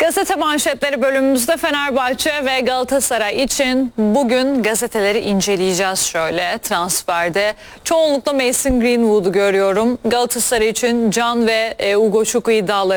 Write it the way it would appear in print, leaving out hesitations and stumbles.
Gazete manşetleri bölümümüzde Fenerbahçe ve Galatasaray için bugün gazeteleri inceleyeceğiz şöyle. Transferde çoğunlukla Mason Greenwood'u görüyorum. Galatasaray için Can ve Ugochukwu iddiaları